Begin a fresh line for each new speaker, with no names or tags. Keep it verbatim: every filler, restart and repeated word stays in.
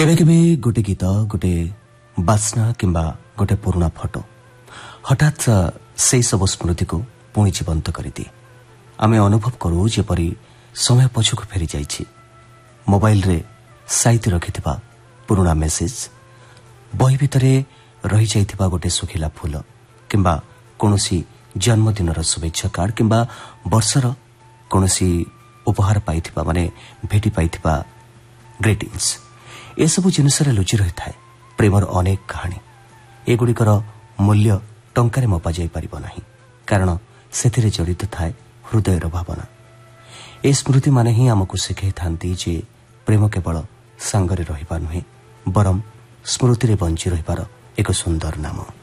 केबे केबे गोटे गीत गोटे बास्ना किंबा गोटे पुराना फोटो हठात से सब स्मृति को पुणी जीवंत करदिए। आमे अनुभव करू जेपरी समय पछकु फेरी जाइछि। मोबाइल रे साइति रखिथिबा पुराना मेसेज, बही भितरे रही जाइथिबा गोटे सुखिला फूल किंबा कोनोसी जन्मदिनर शुभेच्छा कार्ड किंबा वर्षर कोनोसी उपहार पाइथिबा माने भेटी पाइथिबा ग्रीटिंग्स, ए सब जिनिस रे लुचि रही थाए प्रेमर अनेक कहानी। एगुड़िकर मूल्य टंकारे मपा जाई परिबो नाही, कारण सेथिरे जड़ित थाए हृदयर भावना। ए स्मृति माने ही हमकु शिखाई थांती जे प्रेम केवल सांगरे रहिबा नुहे, बरम स्मृति रे बंची रहिबार एक सुंदर नाम।